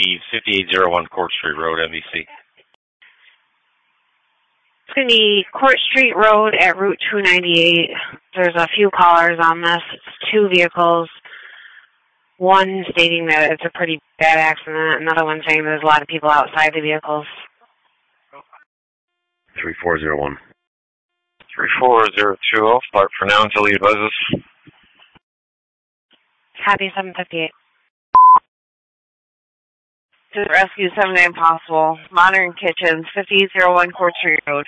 be 5801 Court Street Road, MVC. It's going to be Court Street Road at Route 298. There's a few callers on this. It's 2 vehicles. One stating that it's a pretty bad accident. Another one saying there's a lot of people outside the vehicles. 3401. 34020. Start for now until he advises. Copy 758. To the rescue, 79 possible. Modern Kitchens, 5801 Court Street Road.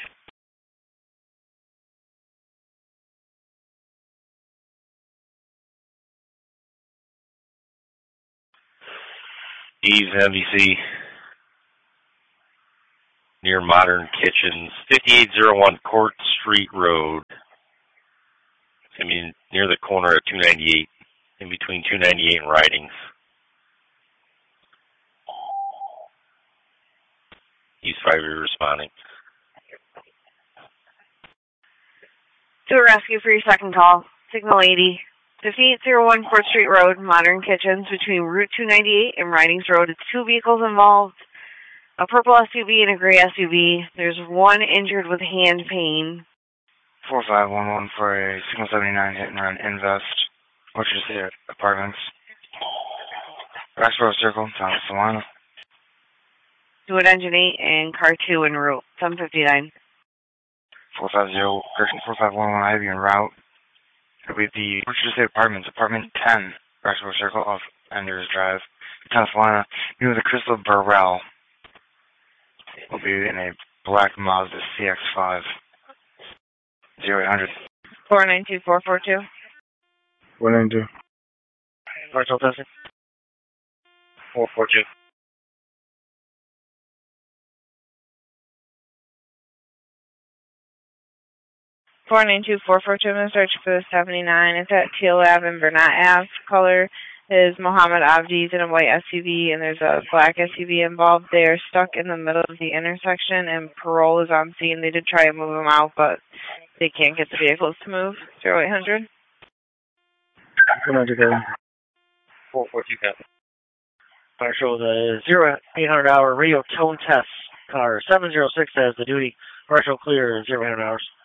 Ease MVC. Near Modern Kitchens, 5801 Court Street Road. I mean, near the corner of 298, in between 298 and Ridings. East 5 responding. To the rescue for your second call. Signal 80. 5801 Court Street Road, Modern Kitchens, between Route 298 and Ridings Road. It's 2 vehicles involved. A purple SUV and a gray SUV. There's one injured with hand pain. 4511 for a Signal 79 hit and run Invest. Orchard City Apartments. Rexboro Circle, Thomas Solana. Do it Engine 8 and Car 2 en route. 759. 4511 Ivy en route. It'll be the Orchard City Apartments, Apartment 10, Rexboro Circle off Enders Drive, Thomas Solana. Near the Crystal Burrell. Will be in a black Mazda CX-5. 0800. 492442. 192. Partial testing. 442. I'm going to search for the 79. It's at Teal Ave and Burnett Ave. Color is Mohammed Abdi's in a white SUV, and there's a black SUV involved. They are stuck in the middle of the intersection, and parole is on scene. They did try to move them out, but they can't get the vehicles to move. 0800. 442. Marshal, the 0800 hour radio tone test car 706 has the duty. Marshal clear 0800 hours.